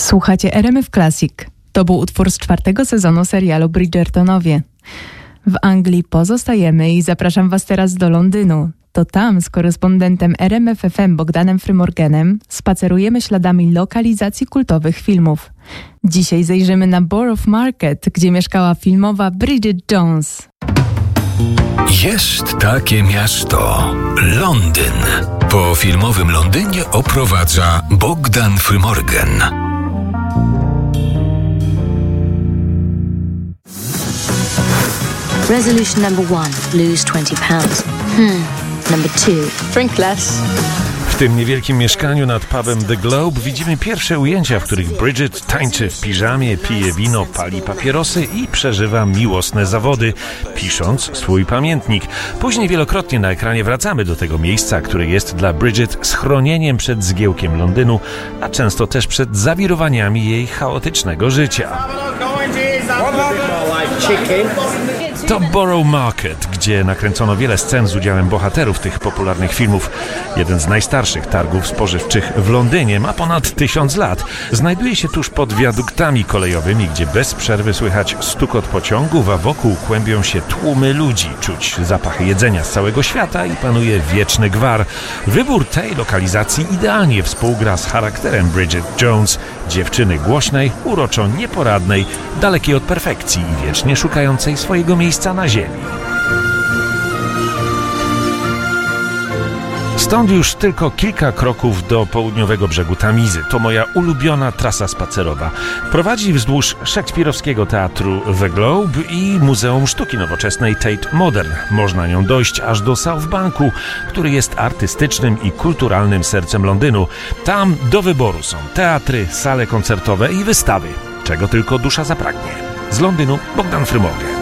Słuchacie RMF Classic. To był utwór z 4. sezonu serialu Bridgertonowie. W Anglii pozostajemy i zapraszam Was teraz do Londynu. To tam z korespondentem RMF FM Bogdanem Frymorganem spacerujemy śladami lokalizacji kultowych filmów. Dzisiaj zajrzymy na Borough Market, gdzie mieszkała filmowa Bridget Jones. Jest takie miasto – Londyn. Po filmowym Londynie oprowadza Bogdan Frymorgan. Resolution number 1, lose £20. Number 2, drink less. W tym niewielkim mieszkaniu nad pubem The Globe widzimy pierwsze ujęcia, w których Bridget tańczy w piżamie, pije wino, pali papierosy i przeżywa miłosne zawody, pisząc swój pamiętnik. Później wielokrotnie na ekranie wracamy do tego miejsca, które jest dla Bridget schronieniem przed zgiełkiem Londynu, a często też przed zawirowaniami jej chaotycznego życia. To Borough Market, gdzie nakręcono wiele scen z udziałem bohaterów tych popularnych filmów. Jeden z najstarszych targów spożywczych w Londynie ma ponad 1000 lat. Znajduje się tuż pod wiaduktami kolejowymi, gdzie bez przerwy słychać stukot pociągów, a wokół kłębią się tłumy ludzi. Czuć zapachy jedzenia z całego świata i panuje wieczny gwar. Wybór tej lokalizacji idealnie współgra z charakterem Bridget Jones, dziewczyny głośnej, uroczo nieporadnej, dalekiej od perfekcji i wiecznie szukającej swojego miejsca na ziemi. Stąd już tylko kilka kroków do południowego brzegu Tamizy. To moja ulubiona trasa spacerowa. Prowadzi wzdłuż szekspirowskiego teatru The Globe i Muzeum Sztuki Nowoczesnej Tate Modern. Można nią dojść aż do South Banku, który jest artystycznym i kulturalnym sercem Londynu. Tam do wyboru są teatry, sale koncertowe i wystawy. Czego tylko dusza zapragnie. Z Londynu Bogdan Frymorgan.